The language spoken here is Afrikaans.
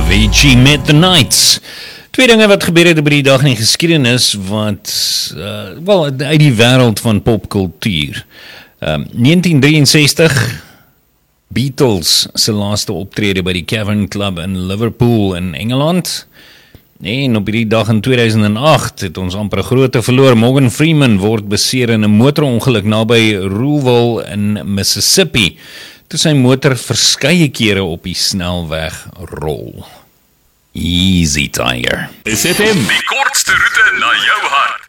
Avicii met The Nights. Twee dinge wat gebeur het op die dag in die geskiedenis wat, uit die wêreld van popkultuur. 1963, Beatles se laaste optrede by die Cavern Club in Liverpool in Engeland. En op die dag in 2008 het ons amper 'n groote verloor. Morgan Freeman word beseer in 'n motorongeluk naby Rouville in Mississippi, toe sy motor verskeie kere op die snelweg rol. Easy, Tiger. SFM, die kortste roete na jou hart.